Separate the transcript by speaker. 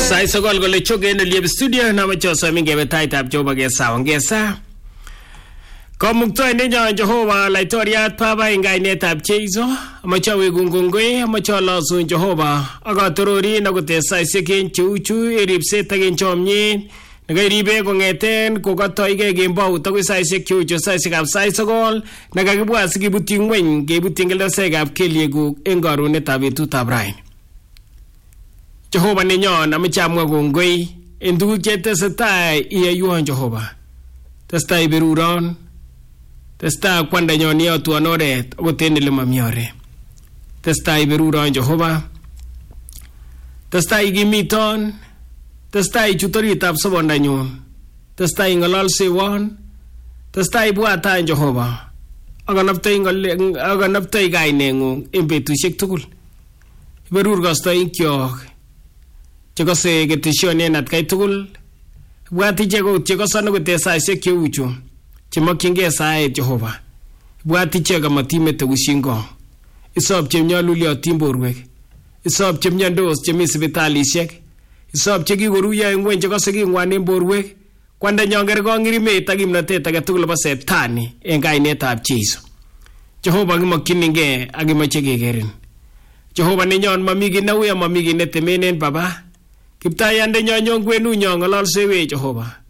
Speaker 1: Sai sokol kole choke en liep studio na machoso mingebe taitab Jehova Gesa Ngesa. Komukto nenyo Jehova laitoriat Baba ing kainetab Jeiso, amachawe gungungwe, amacholosun Jehova, akatorori na kutesaisiek cheuchu iripset ak chomyet. Nakairibe kongeten kokatoige kembout akoi saisiek cheuchu saisiekab sait sokol, nakakibwa sikibutyi ngweny kebutyi ngeldosekab kelyekuk eng karonetab betutab raini. Jehova nenyon amache amwa kongoi en tuguk chetesetai iyaiwon Jehova. Testai beruron, testai kwandanyon iyotwon oret akot en ele mami oret. Testai beruron Jehova, testai ikimiton, testai ichut oritab sobondanyun, testai ing'ololsewon, testai ibwatan Jehova, akanaptoi kaineng'ung en betusiek tugul. Iberur kastoikyok chekose ketesyon en atkai tugul, ibwat ichek chekoson akot en saisiek cheuchu chemokyingei saet Jehova. Ibwat ichek amatimete ushingong, isop chemnyoluliotin borwek, isop chemnyandos chemi sipitalisiek, isop chekikoruyo en ngweny chekose king'wan en borwek, kwandanyon kerkong irimet ak kimnotet age tugul nebo septani en kainetab Jeiso. Jehova kimokyinigei ak kimoche kekerin. Jehova nenyon mami kiy neuya, mami kiy netemenen Baba. Kiptayandenyon nyon kwenunyon ng'ololsewech Jehova.